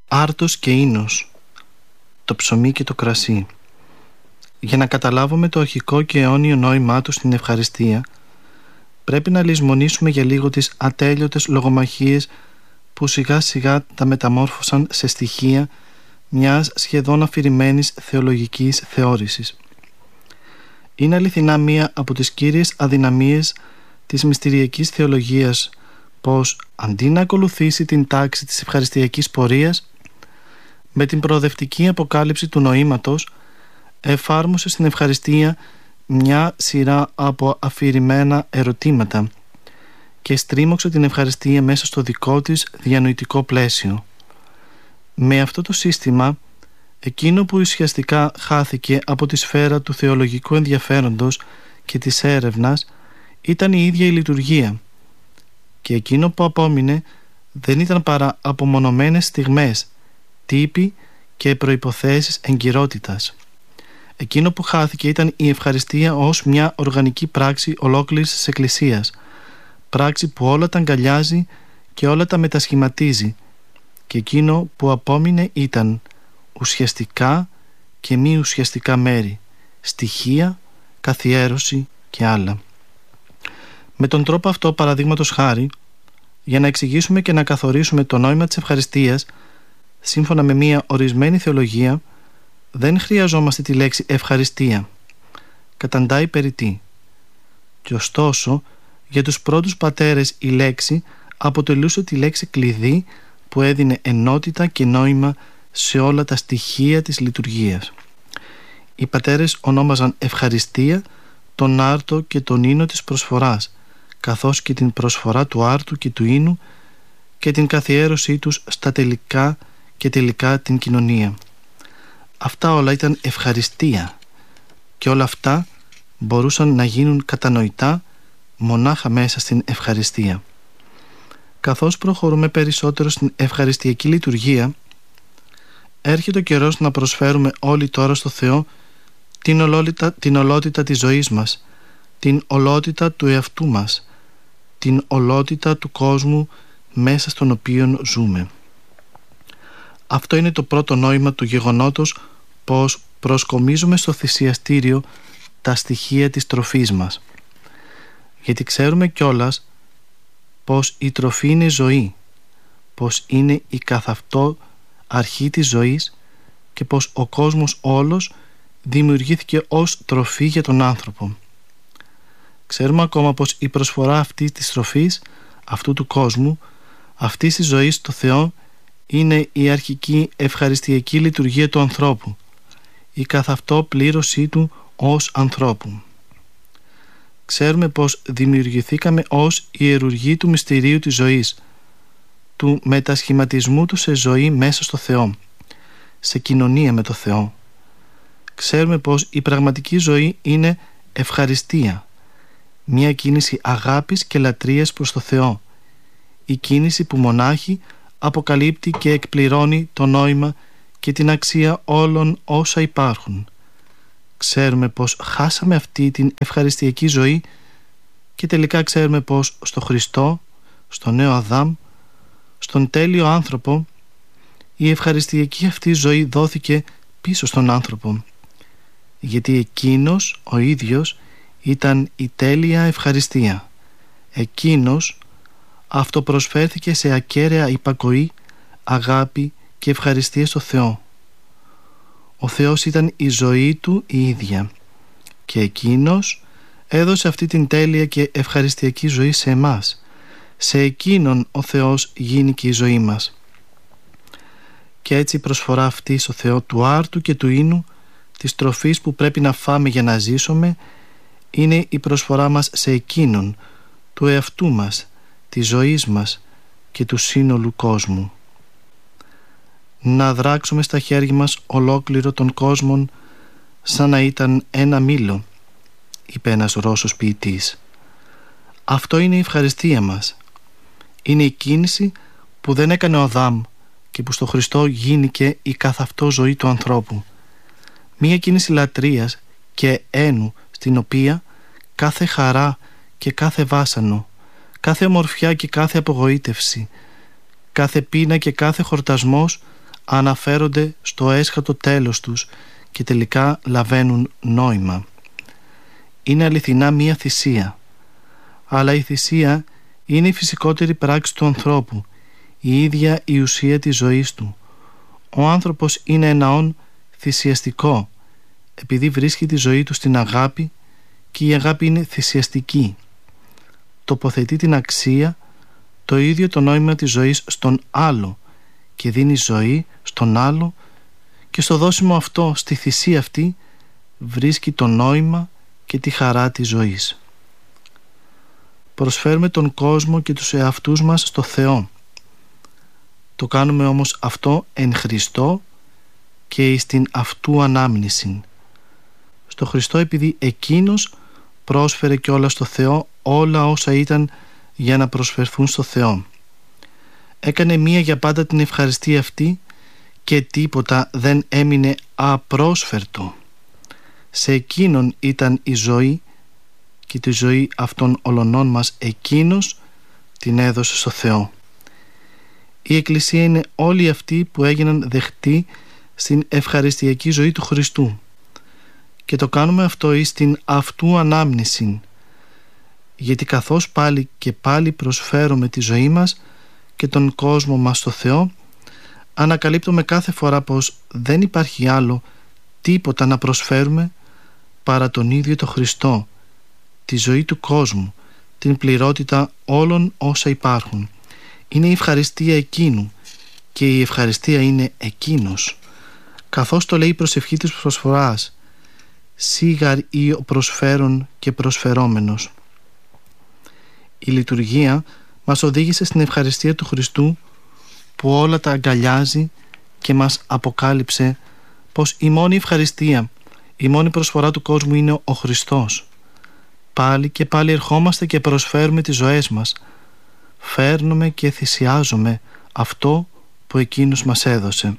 Άρτος και ίνος, το ψωμί και το κρασί. Για να καταλάβουμε το αρχικό και αιώνιο νόημά του στην ευχαριστία, πρέπει να λησμονήσουμε για λίγο τις ατέλειωτες λογομαχίες που σιγά σιγά τα μεταμόρφωσαν σε στοιχεία μιας σχεδόν αφηρημένης θεολογικής θεώρησης. Είναι αληθινά μία από τις κύριες αδυναμίες της μυστηριακής θεολογίας πως αντί να ακολουθήσει την τάξη της ευχαριστιακής πορείας, με την προοδευτική αποκάλυψη του νοήματος εφάρμοσε στην ευχαριστία μια σειρά από αφηρημένα ερωτήματα και στρίμωξε την ευχαριστία μέσα στο δικό της διανοητικό πλαίσιο. Με αυτό το σύστημα, εκείνο που ουσιαστικά χάθηκε από τη σφαίρα του θεολογικού ενδιαφέροντος και της έρευνας ήταν η ίδια η λειτουργία, και εκείνο που απόμεινε δεν ήταν παρά απομονωμένες στιγμές, τύποι και προϋποθέσεις εγκυρότητας. Εκείνο που χάθηκε ήταν η ευχαριστία ως μια οργανική πράξη ολόκληρης της Εκκλησίας, πράξη που όλα τα αγκαλιάζει και όλα τα μετασχηματίζει, και εκείνο που απόμεινε ήταν ουσιαστικά και μη ουσιαστικά μέρη, στοιχεία, καθιέρωση και άλλα. Με τον τρόπο αυτό, παραδείγματος χάρη, για να εξηγήσουμε και να καθορίσουμε το νόημα της ευχαριστίας, σύμφωνα με μια ορισμένη θεολογία, δεν χρειαζόμαστε τη λέξη ευχαριστία. Καταντάει περιττή. Και ωστόσο, για τους πρώτους πατέρες η λέξη αποτελούσε τη λέξη κλειδί που έδινε ενότητα και νόημα σε όλα τα στοιχεία της λειτουργίας. Οι πατέρες ονόμαζαν ευχαριστία τον άρτο και τον ίνο της προσφοράς, καθώς και την προσφορά του άρτου και του ίνου και την καθιέρωσή τους στα τελικά και τελικά την κοινωνία. Αυτά όλα ήταν ευχαριστία και όλα αυτά μπορούσαν να γίνουν κατανοητά μονάχα μέσα στην ευχαριστία. Καθώς προχωρούμε περισσότερο στην ευχαριστιακή λειτουργία, έρχεται ο καιρός να προσφέρουμε όλοι τώρα στο Θεό την ολότητα της ζωής μας, την ολότητα του εαυτού μας, την ολότητα του κόσμου μέσα στον οποίο ζούμε. Αυτό είναι το πρώτο νόημα του γεγονότος πως προσκομίζουμε στο θυσιαστήριο τα στοιχεία της τροφής μας. Γιατί ξέρουμε κιόλας πως η τροφή είναι ζωή, πως είναι η καθ' αυτό αρχή της ζωής και πως ο κόσμος όλος δημιουργήθηκε ως τροφή για τον άνθρωπο. Ξέρουμε ακόμα πως η προσφορά αυτή της τροφής, αυτού του κόσμου, αυτής της ζωής στο Θεό, είναι η αρχική ευχαριστιακή λειτουργία του ανθρώπου, η καθ' αυτό πλήρωσή του ως ανθρώπου. Ξέρουμε πως δημιουργηθήκαμε ως ιερουργοί του μυστηρίου της ζωής, του μετασχηματισμού του σε ζωή μέσα στο Θεό, σε κοινωνία με το Θεό. Ξέρουμε πως η πραγματική ζωή είναι ευχαριστία, μια κίνηση αγάπης και λατρείας προς το Θεό, η κίνηση που μονάχη αποκαλύπτει και εκπληρώνει το νόημα και την αξία όλων όσα υπάρχουν. Ξέρουμε πως χάσαμε αυτή την ευχαριστιακή ζωή και τελικά ξέρουμε πως στο Χριστό, στο νέο Αδάμ, στον τέλειο άνθρωπο, η ευχαριστιακή αυτή ζωή δόθηκε πίσω στον άνθρωπο, γιατί εκείνος ο ίδιος ήταν η τέλεια ευχαριστία. Εκείνος αυτοπροσφέρθηκε σε ακέραια υπακοή, αγάπη και ευχαριστία στο Θεό. Ο Θεός ήταν η ζωή του η ίδια και εκείνος έδωσε αυτή την τέλεια και ευχαριστιακή ζωή σε εμάς. Σε εκείνον ο Θεός γίνηκε η ζωή μας. Και έτσι η προσφορά αυτή στο Θεό του άρτου και του ίνου, της τροφής που πρέπει να φάμε για να ζήσουμε, είναι η προσφορά μας σε εκείνον, του εαυτού μας, της ζωής μας και του σύνολου κόσμου. Να δράξουμε στα χέρια μας ολόκληρο τον κόσμο σαν να ήταν ένα μήλο, είπε ένας Ρώσος ποιητής. Αυτό είναι η ευχαριστία μας. Είναι η κίνηση που δεν έκανε ο Αδάμ και που στο Χριστό γίνηκε η καθ' αυτό ζωή του ανθρώπου. Μία κίνηση λατρείας και ένου στην οποία κάθε χαρά και κάθε βάσανο, κάθε ομορφιά και κάθε απογοήτευση, κάθε πείνα και κάθε χορτασμός αναφέρονται στο έσχατο τέλος τους και τελικά λαβαίνουν νόημα. Είναι αληθινά μία θυσία, αλλά η θυσία είναι η φυσικότερη πράξη του ανθρώπου, η ίδια η ουσία της ζωής του. Ο άνθρωπος είναι ένα όν θυσιαστικό, επειδή βρίσκει τη ζωή του στην αγάπη, και η αγάπη είναι θυσιαστική. Τοποθετεί την αξία, το ίδιο το νόημα της ζωής στον άλλο και δίνει ζωή στον άλλο, και στο δώσιμο αυτό, στη θυσία αυτή, βρίσκει το νόημα και τη χαρά της ζωής. Προσφέρουμε τον κόσμο και τους εαυτούς μας στο Θεό. Το κάνουμε όμως αυτό εν Χριστώ και στην αυτού ανάμνηση. Στο Χριστό, επειδή Εκείνος πρόσφερε κιόλας στο Θεό όλα όσα ήταν για να προσφερθούν στο Θεό. Έκανε μία για πάντα την ευχαριστία αυτή και τίποτα δεν έμεινε απρόσφερτο. Σε Εκείνον ήταν η ζωή, και τη ζωή αυτών ολονών μας Εκείνος την έδωσε στο Θεό. Η Εκκλησία είναι όλοι αυτοί που έγιναν δεχτοί στην ευχαριστιακή ζωή του Χριστού, και το κάνουμε αυτό εις την αυτού ανάμνηση, γιατί καθώς πάλι και πάλι προσφέρουμε τη ζωή μας και τον κόσμο μας στο Θεό, ανακαλύπτουμε κάθε φορά πως δεν υπάρχει άλλο τίποτα να προσφέρουμε παρά τον ίδιο το Χριστό, τη ζωή του κόσμου, την πληρότητα όλων όσα υπάρχουν. Είναι η ευχαριστία Εκείνου, και η ευχαριστία είναι Εκείνος. Καθώς το λέει η προσευχή της προσφοράς, «Σίγαρ ή ο προσφέρον και προσφερόμενος». Η λειτουργία μας οδήγησε στην ευχαριστία του Χριστού, που όλα τα αγκαλιάζει και μας αποκάλυψε πως η μόνη ευχαριστία, η μόνη προσφορά του κόσμου είναι ο Χριστός. Πάλι και πάλι ερχόμαστε και προσφέρουμε τις ζωές μας. Φέρνουμε και θυσιάζουμε αυτό που Εκείνος μας έδωσε.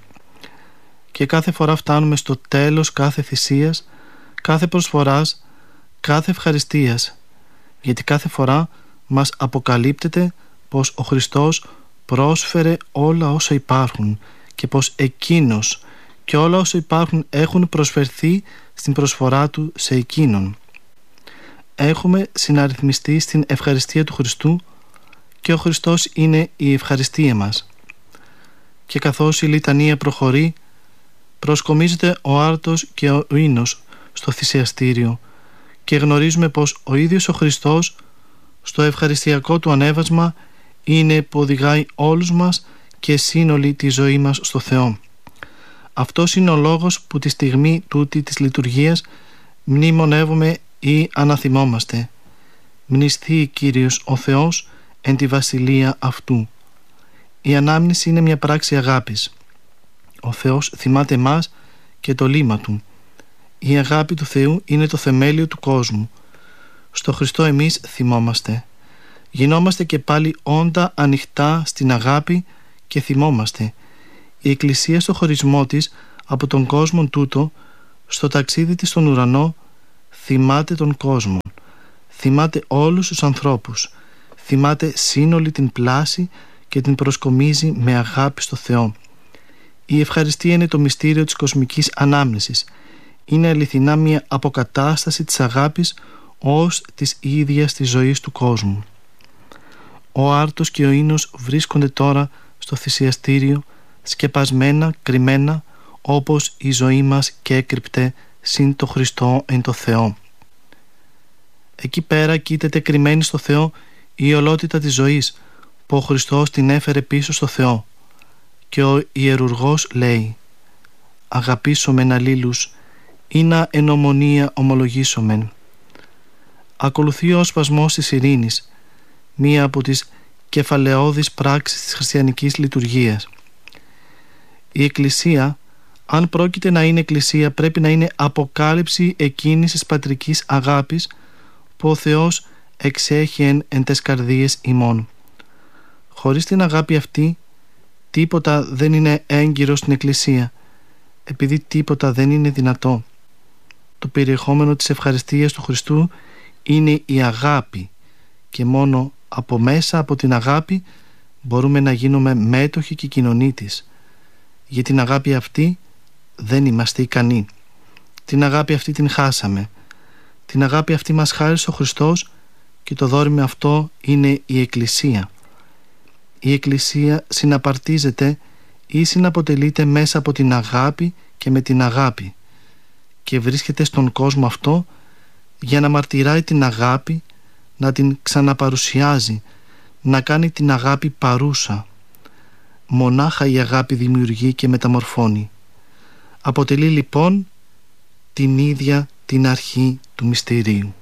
Και κάθε φορά φτάνουμε στο τέλος κάθε θυσίας, κάθε προσφοράς, κάθε ευχαριστίας, γιατί κάθε φορά μας αποκαλύπτεται πως ο Χριστός πρόσφερε όλα όσα υπάρχουν και πως Εκείνος και όλα όσα υπάρχουν έχουν προσφερθεί στην προσφορά Του σε Εκείνον. Έχουμε συναριθμιστεί στην ευχαριστία του Χριστού και ο Χριστός είναι η ευχαριστία μας. Και καθώς η λιτανία προχωρεί, προσκομίζεται ο άρτος και ο ίνος στο θυσιαστήριο, και γνωρίζουμε πως ο ίδιος ο Χριστός στο ευχαριστιακό του ανέβασμα είναι που οδηγάει όλους μας και σύνολη τη ζωή μας στο Θεό. Αυτός είναι ο λόγος που τη στιγμή τούτη της λειτουργίας μνημονεύουμε ή αναθυμόμαστε. Μνηστεί Κύριος ο Θεός εν τη βασιλεία αυτού. Η ανάμνηση είναι μια πράξη αγάπης. Ο Θεός θυμάται εμάς και το λύμα Του. Η αγάπη του Θεού είναι το θεμέλιο του κόσμου. Στο Χριστό εμείς θυμόμαστε. Γινόμαστε και πάλι όντα ανοιχτά στην αγάπη και θυμόμαστε. Η Εκκλησία στο χωρισμό της από τον κόσμο τούτο, στο ταξίδι της στον ουρανό, θυμάται τον κόσμο. Θυμάται όλους τους ανθρώπους. Θυμάται σύνολη την πλάση και την προσκομίζει με αγάπη στο Θεό. Η ευχαριστία είναι το μυστήριο της κοσμικής ανάμνησης. Είναι αληθινά μια αποκατάσταση της αγάπης ως της ίδιας της ζωής του κόσμου. Ο άρτος και ο ίνος βρίσκονται τώρα στο θυσιαστήριο, σκεπασμένα, κρυμμένα, όπως η ζωή μας και έκρυπτε συν το Χριστό εν το Θεό. Εκεί πέρα κοίταται κρυμμένη στο Θεό η ολότητα της ζωής, που ο Χριστός την έφερε πίσω στο Θεό. Και ο ιερουργός λέει: «Αγαπήσομεν αλλήλους, ή να εν ομονία ομολογήσομεν». Ακολουθεί ο σπασμός της ειρήνης, μία από τις κεφαλαιώδεις πράξεις της χριστιανικής λειτουργίας. Η Εκκλησία, αν πρόκειται να είναι Εκκλησία, πρέπει να είναι αποκάλυψη εκείνης της πατρικής αγάπης που ο Θεός εξέχει εν τες καρδίες ημών. Χωρίς την αγάπη αυτή, τίποτα δεν είναι έγκυρο στην Εκκλησία, επειδή τίποτα δεν είναι δυνατό. Το περιεχόμενο της ευχαριστίας του Χριστού είναι η αγάπη, και μόνο μέσα από την αγάπη μπορούμε να γίνουμε μέτοχοι και κοινωνοί της. Για την αγάπη αυτή δεν είμαστε ικανοί. Την αγάπη αυτή την χάσαμε. Την αγάπη αυτή μας χάρισε ο Χριστός και το δώρημα αυτό είναι η Εκκλησία. Η Εκκλησία συναπαρτίζεται ή συναποτελείται μέσα από την αγάπη και με την αγάπη και βρίσκεται στον κόσμο αυτό για να μαρτυράει την αγάπη, να την ξαναπαρουσιάζει, να κάνει την αγάπη παρούσα. Μονάχα η αγάπη δημιουργεί και μεταμορφώνει. Αποτελεί λοιπόν την ίδια την αρχή του μυστηρίου.